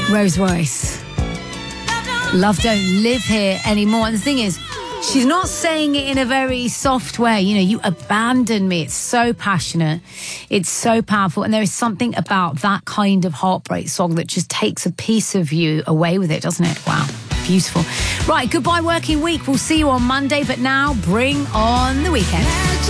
Rose Royce. Love don't live here anymore. And the thing is, she's not saying it in a very soft way. You know, you abandoned me. It's so passionate. It's so powerful. And there is something about that kind of heartbreak song that just takes a piece of you away with it, doesn't it? Wow. Beautiful. Right, goodbye working week. We'll see you on Monday. But now, bring on the weekend.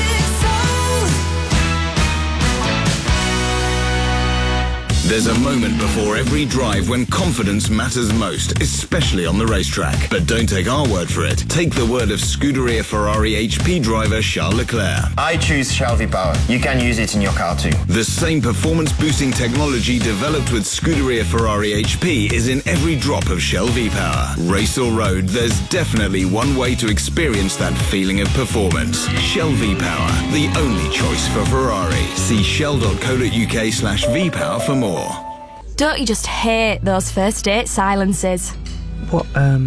There's a moment before every drive when confidence matters most, especially on the racetrack. But don't take our word for it. Take the word of Scuderia Ferrari HP driver Charles Leclerc. I choose Shell V-Power. You can use it in your car too. The same performance-boosting technology developed with Scuderia Ferrari HP is in every drop of Shell V-Power. Race or road, there's definitely one way to experience that feeling of performance. Shell V-Power, the only choice for Ferrari. See shell.co.uk/V-Power for more. Don't you just hate those first date silences? What,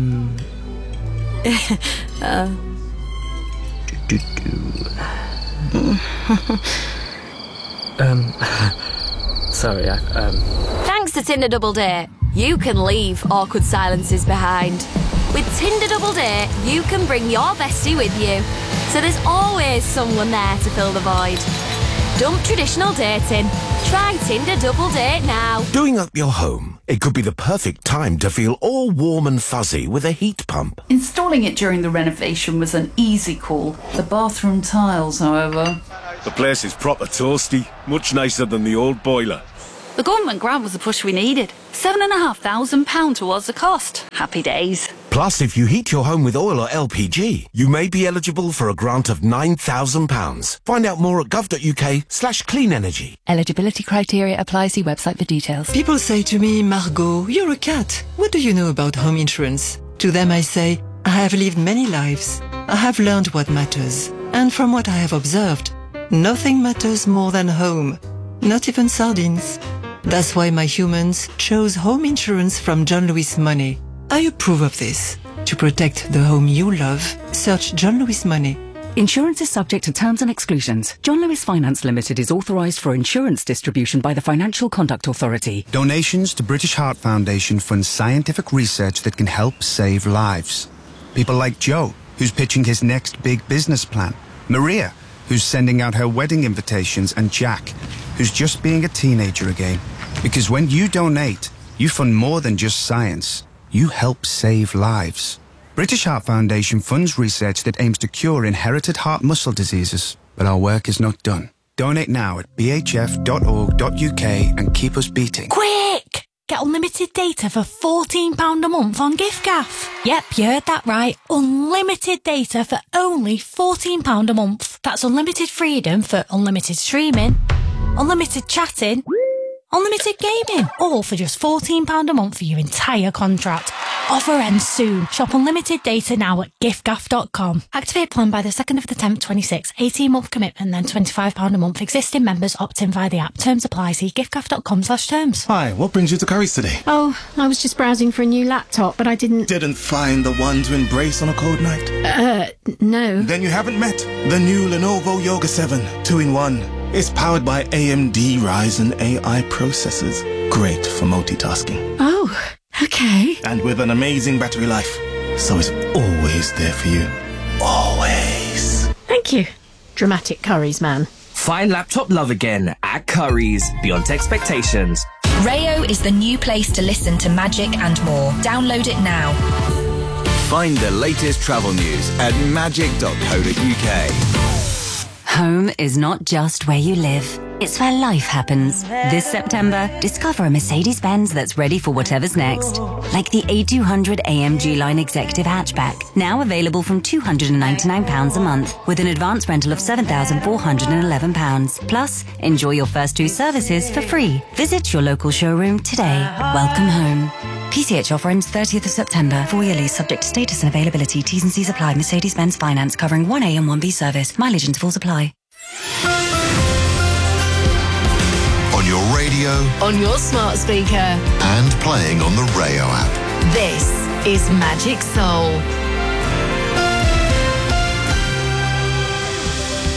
Sorry, Thanks to Tinder Double Date, you can leave awkward silences behind. With Tinder Double Date, you can bring your bestie with you. So there's always someone there to fill the void. Dump traditional dating. Try Tinder Double Date now. Doing up your home. It could be the perfect time to feel all warm and fuzzy with a heat pump. Installing it during the renovation was an easy call. The bathroom tiles, however. The place is proper toasty. Much nicer than the old boiler. The government grant was the push we needed. £7,500 towards the cost. Happy days. Plus, if you heat your home with oil or LPG, you may be eligible for a grant of £9,000. Find out more at gov.uk/clean energy. Eligibility criteria apply. See website for details. People say to me, Margot, you're a cat. What do you know about home insurance? To them I say, I have lived many lives. I have learned what matters. And from what I have observed, nothing matters more than home. Not even sardines. That's why my humans chose home insurance from John Lewis Money. I approve of this. To protect the home you love, search John Lewis Money. Insurance is subject to terms and exclusions. John Lewis Finance Limited is authorised for insurance distribution by the Financial Conduct Authority. Donations to British Heart Foundation fund scientific research that can help save lives. People like Joe, who's pitching his next big business plan. Maria, who's sending out her wedding invitations. And Jack, who's just being a teenager again. Because when you donate, you fund more than just science. You help save lives. British Heart Foundation funds research that aims to cure inherited heart muscle diseases. But our work is not done. Donate now at bhf.org.uk and keep us beating. Quick! Get unlimited data for £14 a month on giffgaff. Yep, you heard that right. Unlimited data for only £14 a month. That's unlimited freedom for unlimited streaming, unlimited chatting, unlimited gaming, all for just £14 a month for your entire contract. Offer ends soon. Shop unlimited data now at giffgaff.com. Activate plan by the 2nd of the 10th, 26. 18-month commitment, then £25 a month. Existing members opt in via the app. Terms apply. See giffgaff.com/terms. Hi, what brings you to Curry's today? Oh, I was just browsing for a new laptop, but I didn't find the one to embrace on a cold night? No. Then you haven't met the new Lenovo Yoga 7 2-in-1. It's powered by AMD Ryzen AI processors. Great for multitasking. Oh, okay. And with an amazing battery life. So it's always there for you. Always. Thank you. Dramatic Curry's man. Find laptop love again at Curry's. Beyond expectations. Rayo is the new place to listen to magic and more. Download it now. Find the latest travel news at magic.co.uk. Home is not just where you live. It's where life happens. This September, discover a Mercedes-Benz that's ready for whatever's next. Like the A200 AMG Line Executive Hatchback, now available from £299 a month, with an advance rental of £7,411. Plus, enjoy your first 2 services for free. Visit your local showroom today. Welcome home. PCH offer ends 30th of September. 4-year lease subject to status and availability. T's and C's apply. Mercedes-Benz Finance covering 1A and 1B service. Mileage intervals apply. On your radio, on your smart speaker, and playing on the Rayo app. This is Magic Soul.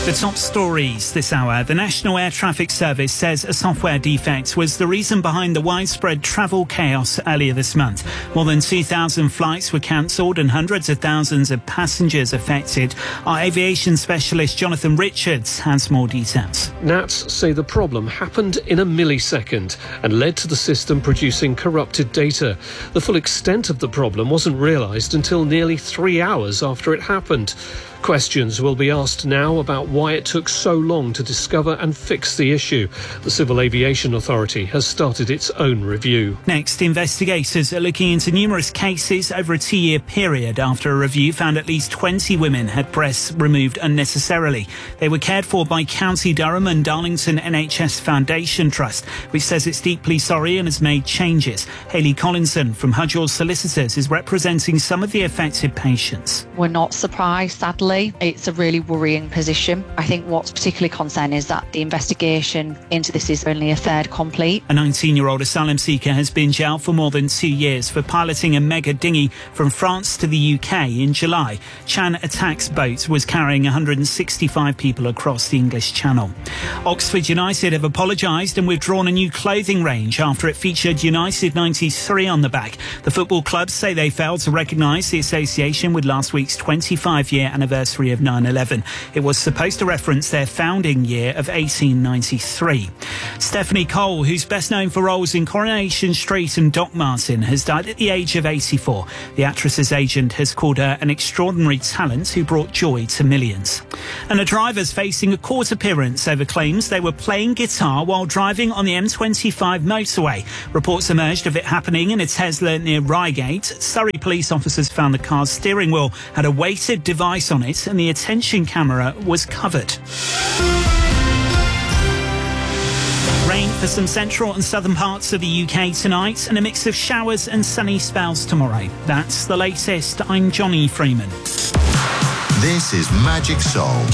The top stories this hour. The National Air Traffic Service says a software defect was the reason behind the widespread travel chaos earlier this month. More than 2,000 flights were cancelled and hundreds of thousands of passengers affected. Our aviation specialist Jonathan Richards has more details. NATS say the problem happened in a millisecond and led to the system producing corrupted data. The full extent of the problem wasn't realised until nearly 3 hours after it happened. Questions will be asked now about why it took so long to discover and fix the issue. The Civil Aviation Authority has started its own review. Next, investigators are looking into numerous cases over a 2-year period after a review found at least 20 women had breasts removed unnecessarily. They were cared for by County Durham and Darlington NHS Foundation Trust, which says it's deeply sorry and has made changes. Hayley Collinson from Hudgell Solicitors is representing some of the affected patients. We're not surprised, sadly. It's a really worrying position. I think what's particularly concerning is that the investigation into this is only a third complete. A 19-year-old asylum seeker has been jailed for more than 2 years for piloting a mega dinghy from France to the UK in July. Chan Attack's boat was carrying 165 people across the English Channel. Oxford United have apologised and withdrawn a new clothing range after it featured United 93 on the back. The football clubs say they failed to recognise the association with last week's 25-year anniversary of 9/11. It was supposed to reference their founding year of 1893. Stephanie Cole, who's best known for roles in Coronation Street and Doc Martin, has died at the age of 84. The actress's agent has called her an extraordinary talent who brought joy to millions. And a driver's facing a court appearance over claims they were playing guitar while driving on the M25 motorway. Reports emerged of it happening in a Tesla near Reigate. Surrey police officers found the car's steering wheel had a weighted device on it and the attention camera was covered. Rain for some central and southern parts of the UK tonight and a mix of showers and sunny spells tomorrow. That's the latest. I'm Johnny Freeman. This is Magic Soul.